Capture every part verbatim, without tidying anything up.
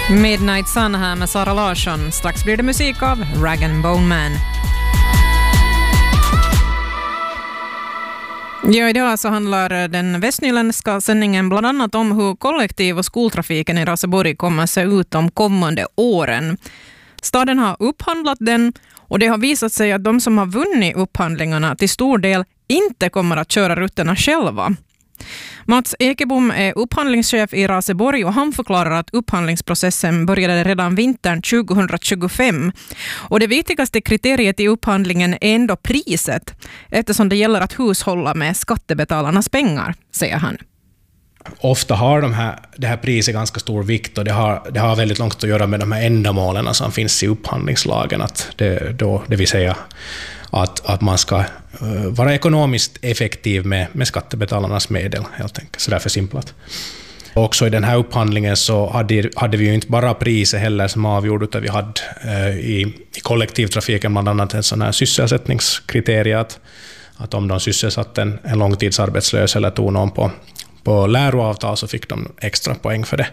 Midnight Sun här med Sara Larsson. Strax blir det musik av Rag and Bone Man. Ja, idag så handlar den västnyländska sändningen bland annat om hur kollektiv- och skoltrafiken i Raseborg kommer se ut de kommande åren. Staden har upphandlat den och det har visat sig att de som har vunnit upphandlingarna till stor del inte kommer att köra rutterna själva. Mats Ekebom är upphandlingschef i Raseborg och han förklarar att upphandlingsprocessen började redan vintern tjugohundratjugofem. Och det viktigaste kriteriet i upphandlingen är ändå priset, eftersom det gäller att hushålla med skattebetalarnas pengar, säger han. Ofta har de här, det här priset ganska stor vikt och det har, det har väldigt långt att göra med de här ändamålen som finns i upphandlingslagen. Att det, då, det vill säga att, att man ska uh, vara ekonomiskt effektiv med, med skattebetalarnas medel, helt enkelt. Så därför simplat. Också i den här upphandlingen så hade, hade vi ju inte bara priset heller som avgjorde, utan vi hade uh, i, i kollektivtrafiken bland annat en sån här sysselsättningskriterie att, att om de sysselsatte en, en långtidsarbetslös eller tog någon på På läroavtal så fick de extra poäng för det.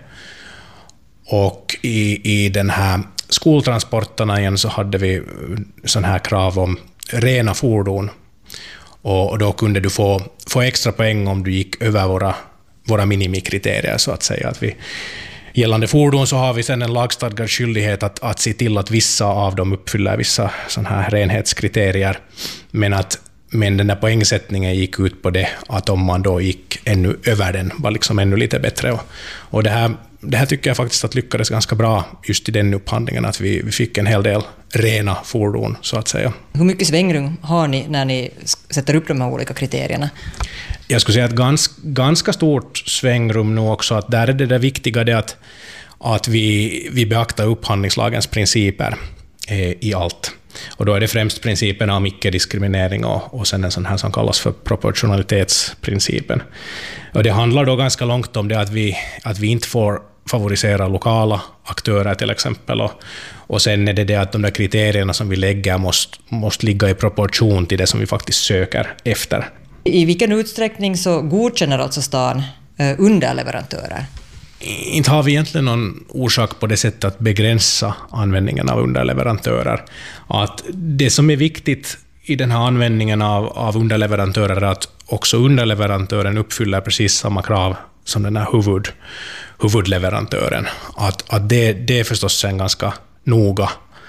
Och i, i den här skoltransporterna igen så hade vi sån här krav om rena fordon. Och, och då kunde du få, få extra poäng om du gick över våra, våra minimikriterier så att säga. Att vi, gällande fordon så har vi sedan en lagstadgad skyldighet att, att se till att vissa av dem uppfyller vissa sån här renhetskriterier. Men att Men den där poängsättningen gick ut på det att om man då gick ännu över den var liksom ännu lite bättre. Och, och det, här, det här tycker jag faktiskt att lyckades ganska bra just i den upphandlingen, att vi, vi fick en hel del rena fordon så att säga. Hur mycket svängrum har ni när ni sätter upp de här olika kriterierna? Jag skulle säga att ganska, ganska stort svängrum nu också. Att där är det, det viktiga det att, att vi, vi beaktar upphandlingslagens principer eh, i allt. Och då är det främst principen om icke-diskriminering och, och sen en sån här som kallas för proportionalitetsprincipen. Och det handlar då ganska långt om det att vi, att vi inte får favorisera lokala aktörer till exempel. Och, och sen är det det att de där kriterierna som vi lägger måste, måste ligga i proportion till det som vi faktiskt söker efter. I vilken utsträckning så godkänner alltså stan eh, underleverantörer? Inte har vi egentligen någon orsak på det sättet att begränsa användningen av underleverantörer. Att det som är viktigt i den här användningen av, av underleverantörer är att också underleverantören uppfyller precis samma krav som den här huvud, huvudleverantören. Att, att det, det är förstås en ganska noga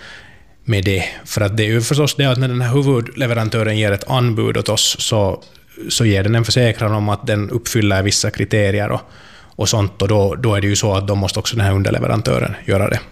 med det. För att det är ju förstås det att när den här huvudleverantören ger ett anbud åt oss så, så ger den en försäkran om att den uppfyller vissa kriterier och och sånt, och då, då är det ju så att de måste också den här underleverantören göra det.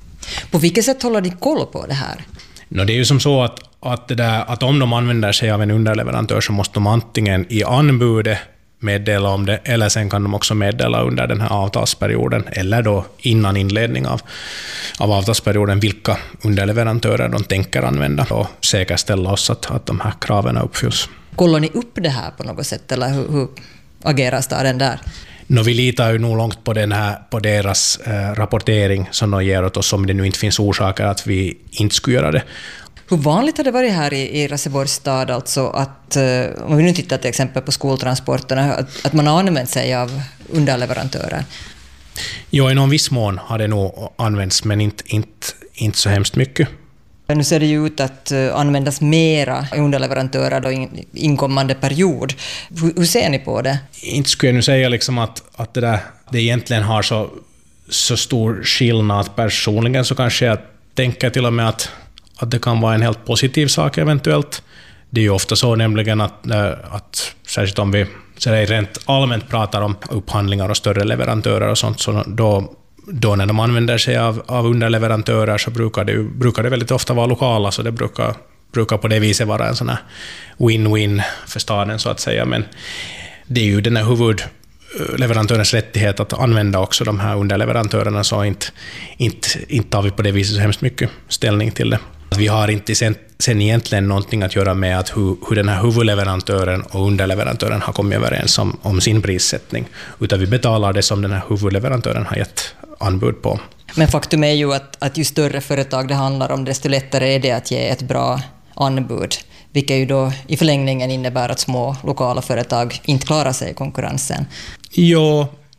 På vilket sätt håller ni koll på det här? No, det är ju som så att, att, det där, att om de använder sig av en underleverantör så måste de antingen i anbudet meddela om det, eller sen kan de också meddela under den här avtalsperioden, eller då innan inledning av, av avtalsperioden vilka underleverantörer de tänker använda och säkerställa oss att, att de här kraven uppfylls. Kollar ni upp det här på något sätt, eller hur, hur agerar staden där? No, vi litar ju nog långt på, den här, på deras eh, rapportering som de ger åt oss, om det nu inte finns orsaker att vi inte skulle göra det. Hur vanligt har det varit här i, i Raseborgs stad alltså att, eh, om vi nu tittar till exempel på skoltransporterna, att, att man har använt sig av underleverantörer? Jo, i någon viss mån har det nog använts, men inte, inte, inte så hemskt mycket. Nu ser det ju ut att användas mera underleverantörer då in, inkommande period. Hur, hur ser ni på det? Inte skulle jag nu säga liksom att, att det, där, det egentligen har så, så stor skillnad. Personligen så kanske jag tänker till och med att, att det kan vara en helt positiv sak eventuellt. Det är ju ofta så nämligen att, att särskilt om vi så rent allmänt pratar om upphandlingar och större leverantörer och sånt, så då Då när de använder sig av, av underleverantörer så brukar det, brukar det väldigt ofta vara lokala, så det brukar, brukar på det viset vara en sån här win-win för staden så att säga. Men det är ju den här huvudleverantörens rättighet att använda också de här underleverantörerna, så inte, inte, inte tar vi på det viset så hemskt mycket ställning till det. Vi har inte sen, sen egentligen någonting att göra med att hur, hur den här huvudleverantören och underleverantören har kommit överens om, om sin prissättning, utan vi betalar det som den här huvudleverantören har gett anbud på. Men faktum är ju att, att ju större företag det handlar om, desto lättare är det att ge ett bra anbud, vilket ju då i förlängningen innebär att små lokala företag inte klarar sig i konkurrensen. Jo,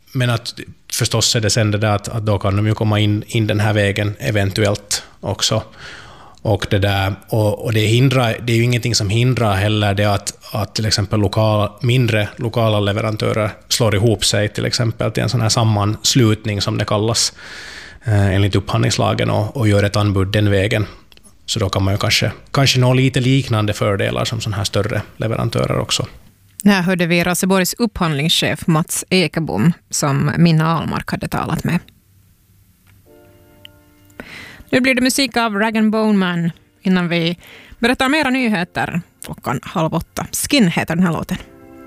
men att förstås är det sen det där att, att då kan de ju komma in, in den här vägen eventuellt också. Och det, där, och, och det, hindrar, det är ju ingenting som hindrar heller det att, att till exempel lokal, mindre lokala leverantörer slår ihop sig till exempel till en sån här sammanslutning som det kallas eh, enligt upphandlingslagen och, och gör ett anbud den vägen. Så då kan man ju kanske, kanske nå lite liknande fördelar som sån här större leverantörer också. Här hörde vi Raseborgs upphandlingschef Mats Ekebom som Minna Ahlmark hade talat med. Nu blir det musik av Rag and Bone Man innan vi berättar mera nyheter klockan halv åtta. Skin heter den här låten.